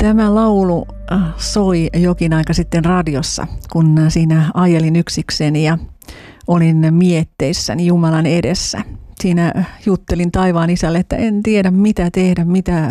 Tämä laulu soi jokin aika sitten radiossa, kun siinä ajelin yksikseni ja olin mietteissäni Jumalan edessä. Siinä juttelin taivaan isälle, että en tiedä mitä tehdä, mitä